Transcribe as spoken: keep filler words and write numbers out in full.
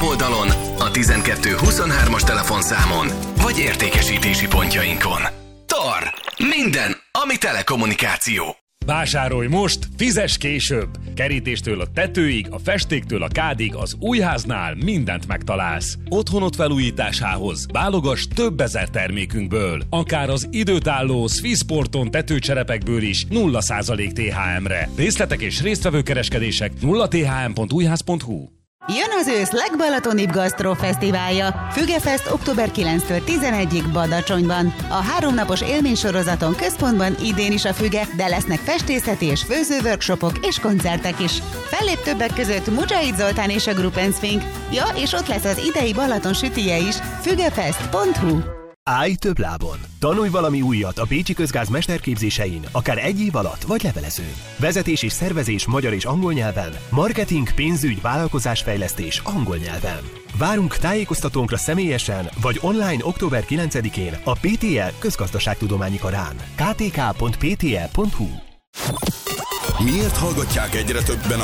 weboldalon, a tizenkettő huszonhármas telefonszámon, vagy értékesítési pontjainkon. Tar! Minden, ami telekommunikáció. Vásárolj most, fizess később! Kerítéstől a tetőig, a festéktől a kádig az Újháznál mindent megtalálsz. Otthonod felújításához válogass több ezer termékünkből. Akár az időtálló Swissporton tetőcserepekből is nulla százalék té há em-re. Részletek és résztvevő kereskedések nulla t h m pont újház pont h u. Jön az ősz legbalatonibb gasztrofesztiválja. Fügefest október kilencedikétől tizenegyedikéig Badacsonyban. A háromnapos élménysorozaton központban idén is a Füge, de lesznek festészeti és főző workshopok és koncertek is. Fellép többek között Mujahid Zoltán és a Group and Swing. Ja, és ott lesz az idei Balaton sütije is. fügefest pont h u. Állj több lábon! Tanulj valami újat a Pécsi Közgáz mesterképzésein, akár egy év alatt vagy levelezőn. Vezetés és szervezés magyar és angol nyelven, marketing, pénzügy, vállalkozásfejlesztés angol nyelven. Várunk tájékoztatónkra személyesen vagy online október kilencedikén a pé té el Közgazdaságtudományi Karán. k t k pont p t e pont h u. Miért hallgatják egyre többen a